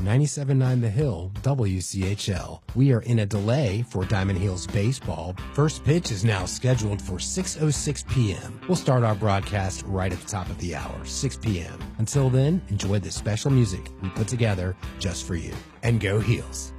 97.9 The Hill, WCHL. We are in a delay for Diamond Heels baseball. First pitch is now scheduled for 6:06 p.m. We'll start our broadcast right at the top of the hour, 6 p.m. Until then, enjoy the special music we put together just for you. And go Heels!